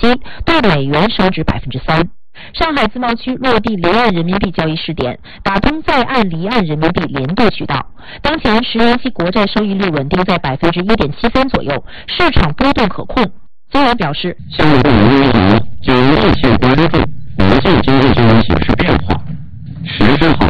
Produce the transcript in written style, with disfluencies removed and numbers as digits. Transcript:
对美元升值3%。上海自贸区落地离岸人民币交易试点，打通在岸离岸人民币联动渠道。当前10年期国债收益率稳定在1.73%左右，市场波动可控。金管表示， 下一步银行就密切关注国际经济周期